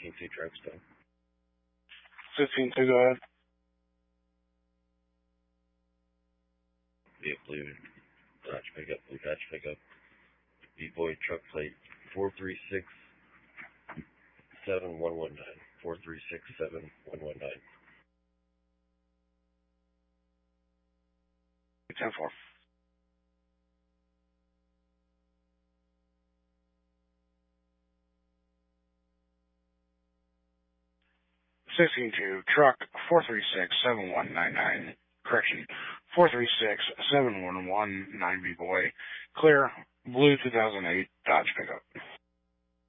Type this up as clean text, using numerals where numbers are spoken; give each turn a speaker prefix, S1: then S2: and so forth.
S1: 15-2 truck still.
S2: 15-2, go ahead.
S1: Be a blue Dodge pickup, blue Dodge pickup. B-Boy truck plate 4367119. 4367119.
S2: 10-4. Truck 4367199. Correction, 4367119 B-Boy. Clear, blue 2008 Dodge pickup.